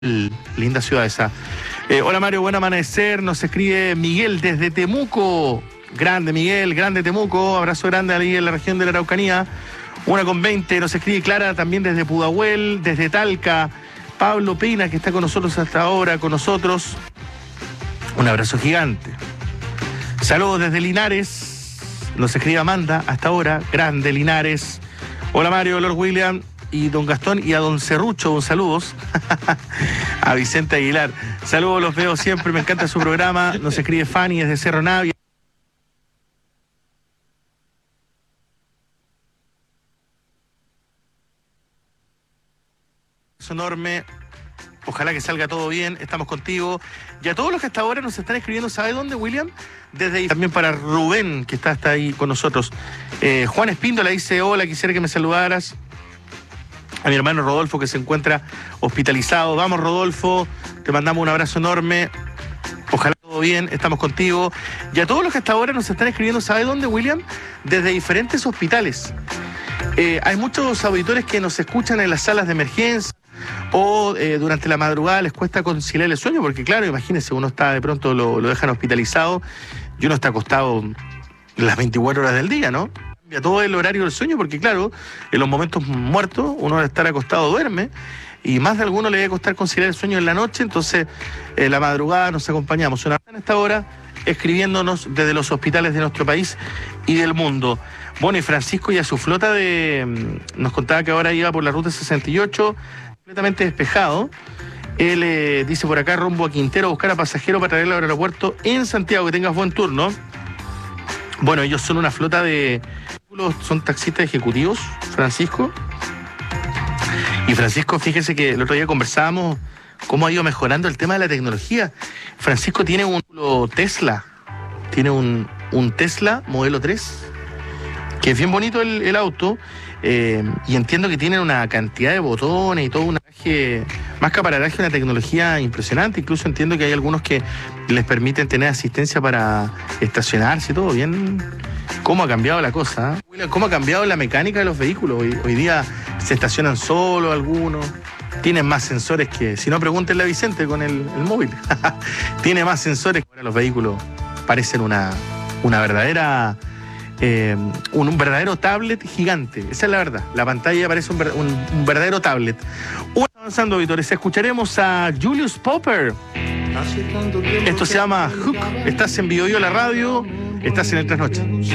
Linda ciudad esa. Hola Mario, buen amanecer. Nos escribe Miguel desde Temuco. Grande Miguel, grande Temuco. Abrazo grande ahí en la región de la Araucanía. 1:20. Nos escribe Clara también desde Pudahuel, desde Talca. Pablo Pina, que está con nosotros hasta ahora, con nosotros. Un abrazo gigante. Saludos desde Linares. Nos escribe Amanda hasta ahora. Grande Linares. Hola Mario, Lord William y don Gastón y a don Serrucho, saludos. A Vicente Aguilar. Saludos, los veo siempre, me encanta su programa. Nos escribe Fanny desde Cerro Navia. Es enorme. Ojalá que salga todo bien, estamos contigo. Y a todos los que hasta ahora nos están escribiendo, ¿sabe dónde, William? Desde ahí. También para Rubén, que está hasta ahí con nosotros. Juan Espíndola dice, hola, quisiera que me saludaras. A mi hermano Rodolfo, que se encuentra hospitalizado. Vamos, Rodolfo, te mandamos un abrazo enorme. Ojalá todo bien, estamos contigo. Y a todos los que hasta ahora nos están escribiendo, ¿sabe dónde, William? Desde diferentes hospitales. Hay muchos auditores que nos escuchan en las salas de emergencia o durante la madrugada les cuesta conciliar el sueño, porque claro, imagínense, uno está de pronto lo dejan hospitalizado y uno está acostado las 24 horas del día, ¿no? Cambia todo el horario del sueño, porque claro, en los momentos muertos uno al estar acostado duerme y más de alguno le debe costar conciliar el sueño en la noche, entonces la madrugada nos acompañamos una vez en esta hora escribiéndonos desde los hospitales de nuestro país y del mundo. Bueno, y Francisco y a su flota nos contaba que ahora iba por la ruta 68 completamente despejado. Él dice por acá, rumbo a Quintero, a buscar a pasajeros para traerlo al aeropuerto en Santiago. Que tengas buen turno. Bueno, ellos son una flota son taxistas ejecutivos, Francisco. Y Francisco, fíjese que el otro día conversábamos cómo ha ido mejorando el tema de la tecnología. Francisco tiene un Tesla, un Tesla modelo 3, que es bien bonito el auto, y entiendo que tienen una cantidad de botones y todo más que aparataje, una tecnología impresionante. Incluso entiendo que hay algunos que les permiten tener asistencia para estacionarse y todo. Bien, cómo ha cambiado la cosa, ¿eh? Cómo ha cambiado la mecánica de los vehículos. Hoy día se estacionan solo algunos, tienen más sensores que, si no, pregúntenle a Vicente con el móvil. Tiene más sensores que ahora los vehículos parecen una verdadera... un verdadero tablet gigante. Esa es la verdad. La pantalla parece un verdadero tablet. Avanzando, auditores, escucharemos a Julius Popper. Esto se llama Hook. Estás en Bio Bio la radio. Estás en el Trasnoche.